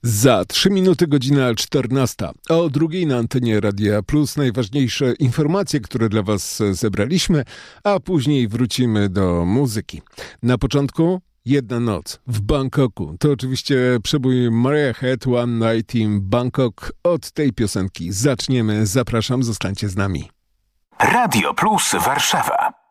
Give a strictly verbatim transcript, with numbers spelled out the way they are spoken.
Za trzy minuty godzina czternasta. O drugiej na antenie Radia Plus najważniejsze informacje, które dla Was zebraliśmy, a później wrócimy do muzyki. Na początku Jedna noc w Bangkoku. To oczywiście przebój Mariah Head, One Night in Bangkok. Od tej piosenki zaczniemy. Zapraszam, zostańcie z nami. Radio Plus Warszawa.